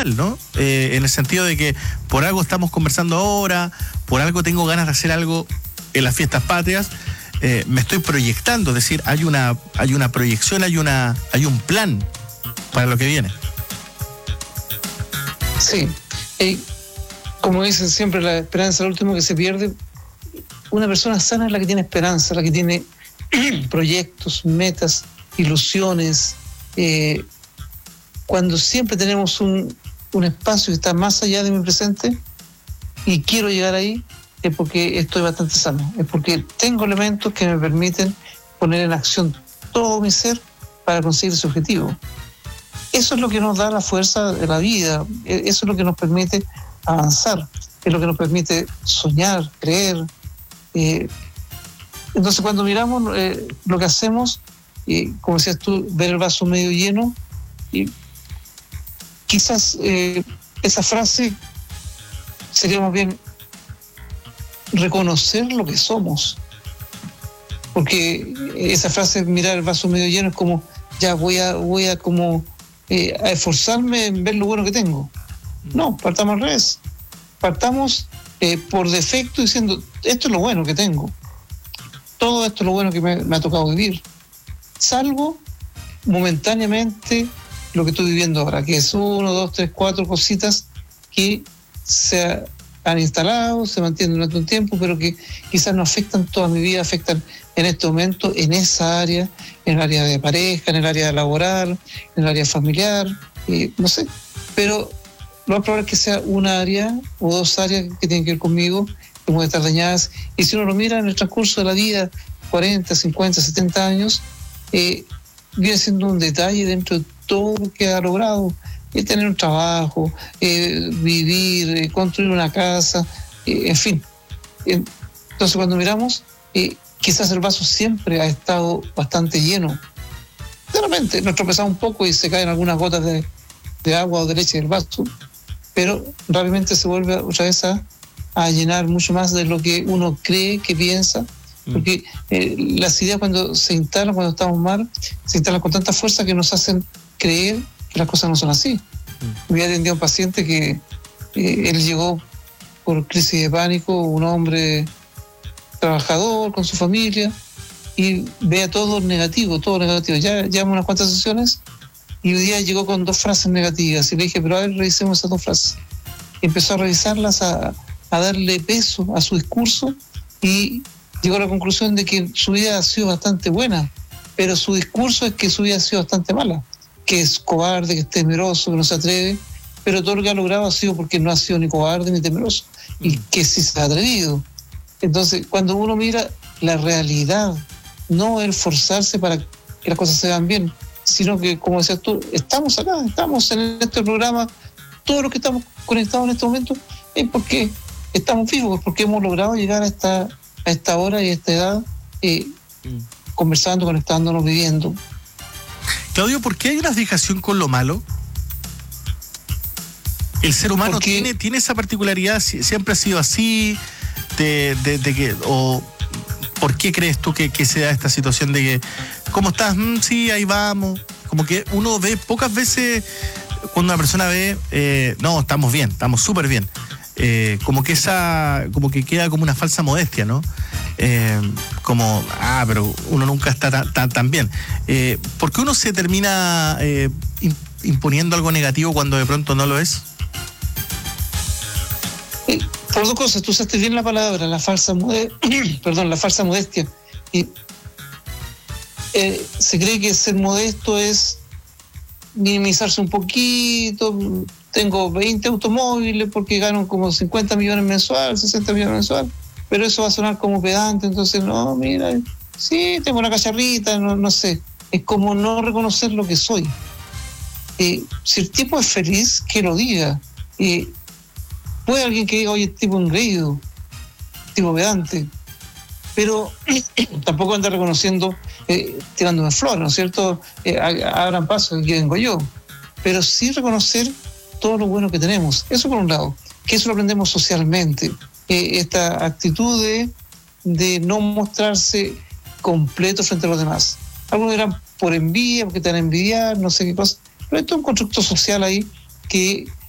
espiritual, ¿no? En el sentido de que por algo estamos conversando ahora, por algo tengo ganas de hacer algo en las fiestas patrias, me estoy proyectando, es decir, hay una proyección, hay un plan para lo que viene. Sí, como dicen siempre, la esperanza es lo último que se pierde. Una persona sana es la que tiene esperanza, la que tiene proyectos, metas, ilusiones. Cuando siempre tenemos un espacio que está más allá de mi presente y quiero llegar ahí, es porque estoy bastante sano, es porque tengo elementos que me permiten poner en acción todo mi ser para conseguir ese objetivo. Eso es lo que nos da la fuerza de la vida, eso es lo que nos permite avanzar, es lo que nos permite soñar, creer. Entonces cuando miramos lo que hacemos, como decías tú, ver el vaso medio lleno, y quizás esa frase sería más bien reconocer lo que somos, porque esa frase, mirar el vaso medio lleno, es como ya voy a como a esforzarme en ver lo bueno que tengo. No, partamos al revés. Partamos por defecto diciendo, esto es lo bueno que tengo. Todo esto es lo bueno que me ha tocado vivir. Salvo momentáneamente lo que estoy viviendo ahora, que es 1, 2, 3, 4 cositas que se han instalado, se mantienen durante un tiempo, pero que quizás no afectan toda mi vida, afectan en este momento en esa área, en el área de pareja, en el área laboral, en el área familiar, no sé, pero lo más probable es que sea una área o dos áreas que tienen que ver conmigo, que pueden estar dañadas, y si uno lo mira en el transcurso de la vida, 40, 50, 70 años, viene siendo un detalle dentro de todo lo que ha logrado, tener un trabajo, vivir, construir una casa, en fin. Entonces cuando miramos, quizás el vaso siempre ha estado bastante lleno. De repente nos tropezamos un poco y se caen algunas gotas de agua o de leche del vaso, pero rápidamente se vuelve otra vez a llenar mucho más de lo que uno cree, que piensa, porque las ideas cuando se instalan, cuando estamos mal, se instalan con tanta fuerza que nos hacen creer que las cosas no son así. Me había atendido a un paciente que él llegó por crisis de pánico, un hombre trabajador con su familia, y vea todo negativo. Ya llevamos unas cuantas sesiones y hoy día llegó con 2 frases negativas y le dije, pero a ver, revisemos esas 2 frases. Y empezó a revisarlas, a darle peso a su discurso, y llegó a la conclusión de que su vida ha sido bastante buena, pero su discurso es que su vida ha sido bastante mala, que es cobarde, que es temeroso, que no se atreve, pero todo lo que ha logrado ha sido porque no ha sido ni cobarde ni temeroso, y que sí se ha atrevido. Entonces, cuando uno mira la realidad, no el forzarse para que las cosas se vean bien, sino que, como decías tú, estamos acá, estamos en este programa, todos los que estamos conectados en este momento, es porque estamos vivos, porque hemos logrado llegar a esta hora y a esta edad, conversando, conectándonos, viviendo. Claudio, ¿por qué hay una fijación con lo malo? ¿El ser humano tiene esa particularidad? ¿Siempre ha sido así? ¿O por qué crees tú que se da esta situación de que, ¿cómo estás? Sí, ahí vamos. Como que uno ve pocas veces, cuando una persona ve, no, estamos bien, estamos súper bien. Como que queda como una falsa modestia, ¿no? Pero uno nunca está tan bien. ¿Por qué uno se termina imponiendo algo negativo cuando de pronto no lo es? Por 2 cosas, tú usaste bien la palabra, la falsa modestia. Y se cree que ser modesto es minimizarse un poquito. Tengo 20 automóviles porque gano como 50 millones mensual, 60 millones mensual, pero eso va a sonar como pedante. Entonces, no, mira, sí, tengo una cacharrita, no sé. Es como no reconocer lo que soy. Si el tipo es feliz, que lo diga. Puede alguien que diga, oye, tipo engreído, tipo pedante, pero tampoco anda reconociendo, tirándome flores, ¿no es cierto? Abran paso, aquí vengo yo. Pero sí reconocer todo lo bueno que tenemos. Eso por un lado, que eso lo aprendemos socialmente. Esta actitud de no mostrarse completo frente a los demás. Algunos dirán por envidia, porque te van a envidiar, no sé qué cosa. Pero esto es un constructo social ahí que